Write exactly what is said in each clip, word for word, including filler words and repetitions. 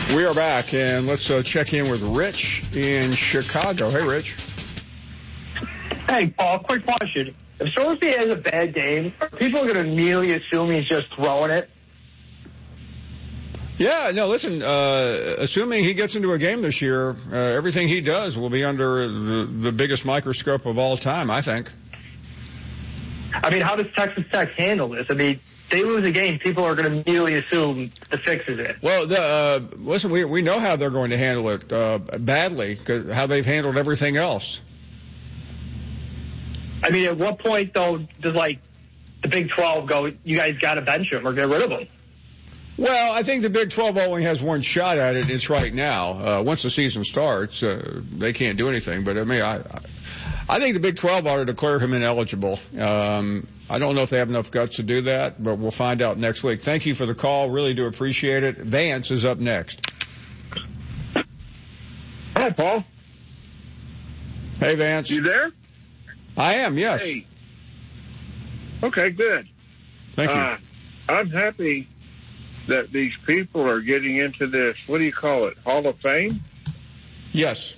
We are back, and let's uh, check in with Rich in Chicago. Hey, Rich. Hey, Paul, quick question. If Sorsby has a bad game, are people going to immediately assume he's just throwing it? Yeah, no, listen, uh, assuming he gets into a game this year, uh, everything he does will be under the, the biggest microscope of all time, I think. I mean, how does Texas Tech handle this? I mean, they lose a game, people are going to immediately assume the fix is it. Well, the, uh, listen, we we know how they're going to handle it uh, badly, 'cause how they've handled everything else. I mean, at what point, though, does, like, the Big twelve go, you guys got to bench him or get rid of him? Well, I think the Big twelve only has one shot at it. It's right now. Uh, once the season starts, uh, they can't do anything. But, I mean, I I think the Big twelve ought to declare him ineligible. Um, I don't know if they have enough guts to do that, but we'll find out next week. Thank you for the call. Really do appreciate it. Vance is up next. Hi, Paul. Hey, Vance. You there? I am, yes. Hey. Okay, good. Thank you. Uh, I'm happy that these people are getting into this, what do you call it, Hall of Fame? Yes.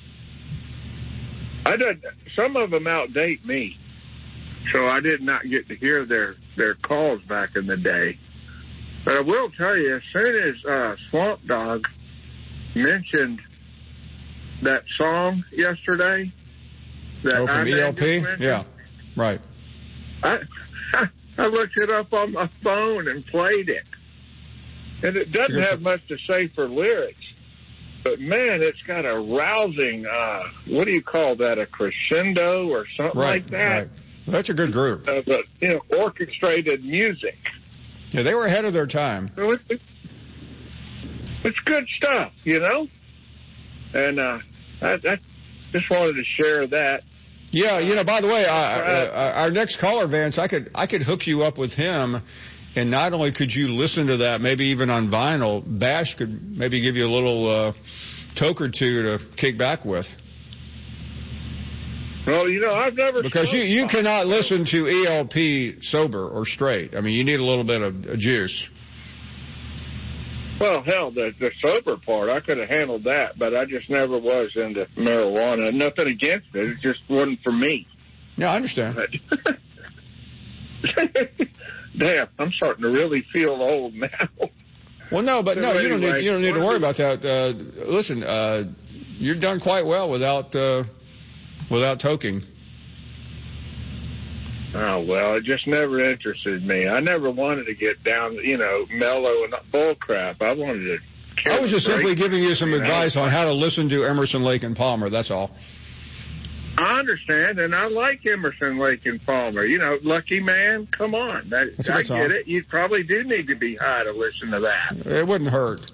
I did, some of them outdate me, so I did not get to hear their, their calls back in the day. But I will tell you, as soon as uh, Swamp Dog mentioned that song yesterday, that oh, from E L P? Yeah, right. I, I looked it up on my phone and played it. And it doesn't have much to say for lyrics. But, man, it's got a rousing, uh, what do you call that, a crescendo or something right, like that? Right. Well, that's a good group. Uh, but, you know, orchestrated music. Yeah, they were ahead of their time. So it's, it's good stuff, you know? And uh, I, I just wanted to share that. Yeah, you know, by the way, I, uh, our next caller, Vance, I could I could hook you up with him, and not only could you listen to that, maybe even on vinyl, Bash could maybe give you a little uh, toke or two to kick back with. Well, you know, I've never... Because you, you cannot listen to E L P sober or straight. I mean, you need a little bit of, of juice. Well, hell, the, the sober part, I could have handled that, but I just never was into marijuana. Nothing against it. It just wasn't for me. Yeah, I understand. But damn, I'm starting to really feel old now. Well, no, but so no, anyway, you don't need, you don't need to worry about that. Uh, listen, uh, you've done quite well without, uh, without toking. Oh, well, it just never interested me. I never wanted to get down, you know, mellow and bull crap. I wanted to... I was just simply giving you some you advice know? on how to listen to Emerson, Lake and Palmer. That's all. I understand, and I like Emerson, Lake and Palmer. You know, Lucky Man, come on. That, That's a I good song. get it. You probably do need to be high to listen to that. It wouldn't hurt.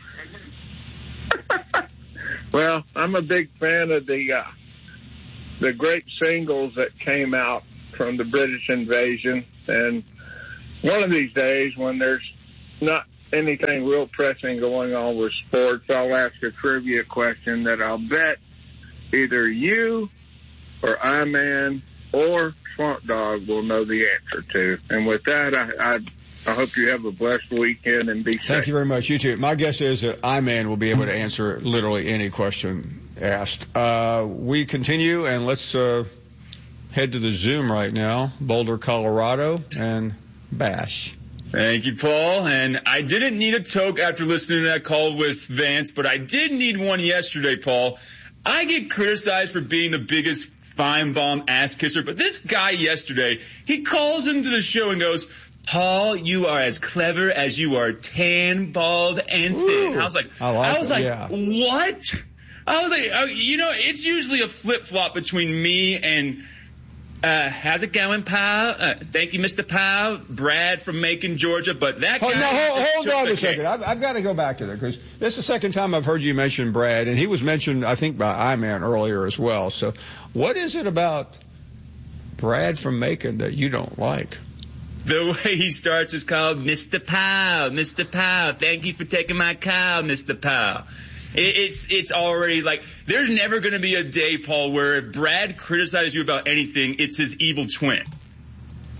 Well, I'm a big fan of the uh, the great singles that came out from the British invasion. And one of these days, when there's not anything real pressing going on with sports, I'll ask a trivia question that I'll bet either you or I-Man or Swamp Dog will know the answer to. And with that, I, I, I hope you have a blessed weekend and be safe. Thank you very much. You too. My guess is that I-Man will be able to answer literally any question asked. Uh, we continue, and let's uh, head to the Zoom right now. Boulder, Colorado, and Bash. Thank you, Paul. And I didn't need a toke after listening to that call with Vance, but I did need one yesterday, Paul. I get criticized for being the biggest Feinbaum ass kisser, but this guy yesterday, he calls into the show and goes, Paul, you are as clever as you are tan, bald, and thin. Ooh, I was like, I, like I was it, like, yeah. what? I was like, uh, you know, it's usually a flip-flop between me and, uh, how's it going, pal? Uh, thank you, Mister Powell. Brad from Macon, Georgia, but that guy... Oh, no, hold, hold took on the a second. I've, I've got to go back to that, because this is the second time I've heard you mention Brad, and he was mentioned, I think, by I-Man earlier as well. So what is it about Brad from Macon that you don't like? The way he starts is called Mister Powell, Mister Powell. Thank you for taking my cow, Mister Powell. It, it's it's already like, there's never going to be a day, Paul, where if Brad criticizes you about anything, it's his evil twin.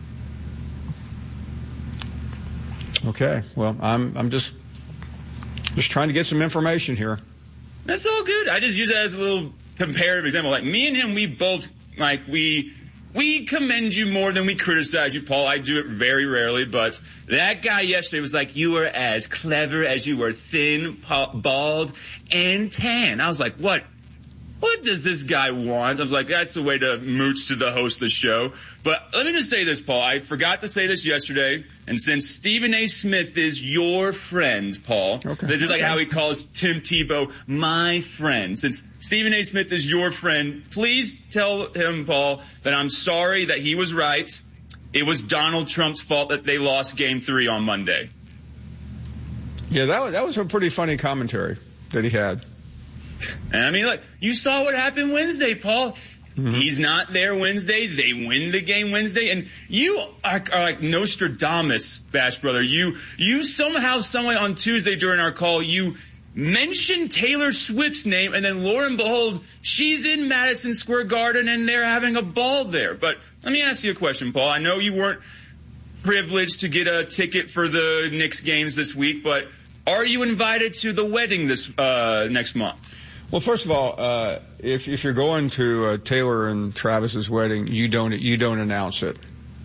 Okay, well, I'm I'm just Just trying to get some information here. That's all good. I just use that as a little comparative example. Like, me and him, we both, like, we... We commend you more than we criticize you, Paul. I do it very rarely, but that guy yesterday was like, you were as clever as you were thin, bald, and tan. I was like, what? What does this guy want? I was like, that's the way to mooch to the host of the show. But let me just say this, Paul. I forgot to say this yesterday, and since Stephen A. Smith is your friend, Paul, okay. This is like how he calls Tim Tebow my friend. Since Stephen A. Smith is your friend, please tell him, Paul, that I'm sorry that he was right. It was Donald Trump's fault that they lost Game Three on Monday. Yeah, that was, that was a pretty funny commentary that he had. And I mean, like, you saw what happened Wednesday, Paul. Mm-hmm. He's not there Wednesday. They win the game Wednesday. And you are, are like Nostradamus, Bash Brother. You, you somehow, someway on Tuesday during our call, you mentioned Taylor Swift's name, and then lo and behold, she's in Madison Square Garden and they're having a ball there. But let me ask you a question, Paul. I know you weren't privileged to get a ticket for the Knicks games this week, but are you invited to the wedding this uh next month? Well, first of all, uh, if if you're going to uh, Taylor and Travis's wedding, you don't you don't announce it.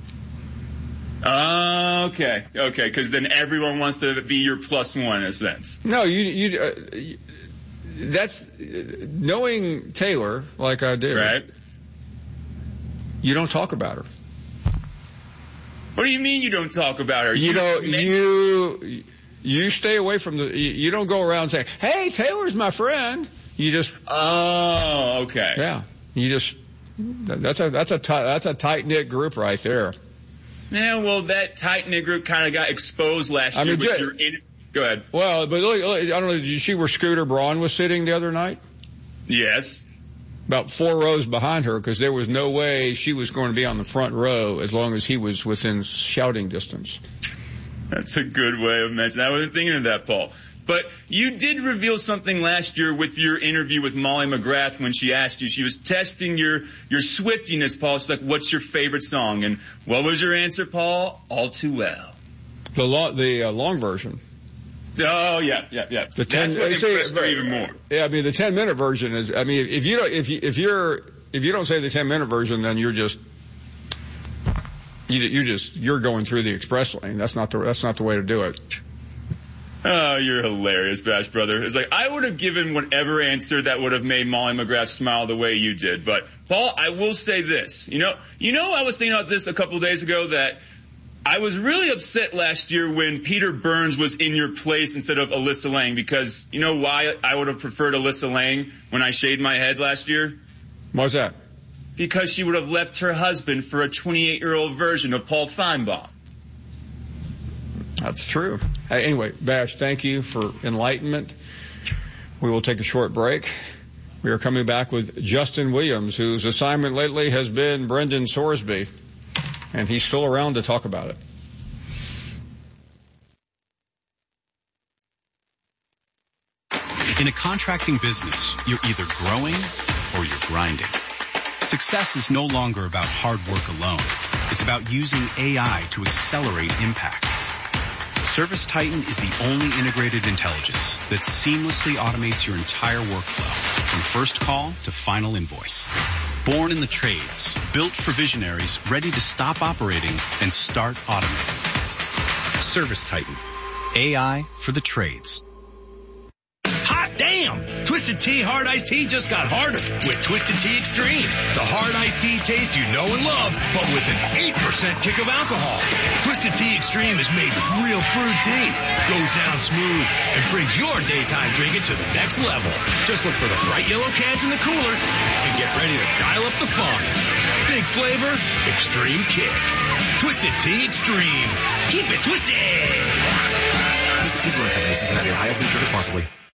Uh, okay, okay, because then everyone wants to be your plus one in a sense. No, you you. Uh, that's uh, knowing Taylor like I do. Right. You don't talk about her. What do you mean you don't talk about her? You, you know you you stay away from the. You, you don't go around saying, "Hey, Taylor's my friend." You just oh okay yeah you just that's a that's a tight, that's a tight knit group right there. Yeah, well, that tight knit group kind of got exposed last I year. mean, with yeah, your in- Go ahead. Well, but look, look, I don't know. Did you see where Scooter Braun was sitting the other night? Yes. About four rows behind her, because there was no way she was going to be on the front row as long as he was within shouting distance. That's a good way of mentioning. I wasn't thinking of that, Paul. But you did reveal something last year with your interview with Molly McGrath when she asked you. She was testing your, your Swiftiness, Paul. She's like, what's your favorite song? And what was your answer, Paul? All Too Well. The long, the uh, long version. Oh, yeah, yeah, yeah. The ten, That's what see, impressed me even more. Yeah, I mean, the ten minute version is, I mean, if you don't, if you, if you're, if you don't say the ten minute version, then you're just, you, you just, you're going through the express lane. That's not the, that's not the way to do it. Oh, you're hilarious, Bash Brother. It's like, I would have given whatever answer that would have made Molly McGrath smile the way you did. But, Paul, I will say this. You know, you know, I was thinking about this a couple of days ago, that I was really upset last year when Peter Burns was in your place instead of Alyssa Lang, because you know why I would have preferred Alyssa Lang when I shaved my head last year? Why's that? Because she would have left her husband for a twenty-eight-year-old version of Paul Feinbaum. That's true. Hey, anyway, Bash, thank you for enlightenment. We will take a short break. We are coming back with Justin Williams, whose assignment lately has been Brendan Sorsby, and he's still around to talk about it. In a contracting business, you're either growing or you're grinding. Success is no longer about hard work alone. It's about using A I to accelerate impact. ServiceTitan is the only integrated intelligence that seamlessly automates your entire workflow, from first call to final invoice. Born in the trades, built for visionaries ready to stop operating and start automating. ServiceTitan, A I for the trades. Hot damn! Twisted Tea Hard Iced Tea just got harder with Twisted Tea Extreme. The hard iced tea taste you know and love, but with an eight percent kick of alcohol. Twisted Tea Extreme is made with real brewed tea, goes down smooth, and brings your daytime drinking to the next level. Just look for the bright yellow cans in the cooler and get ready to dial up the fun. Big flavor, extreme kick. Twisted Tea Extreme. Keep it twisted! Twisted Tea Brewing Company, Cincinnati, Ohio. Please drink responsibly.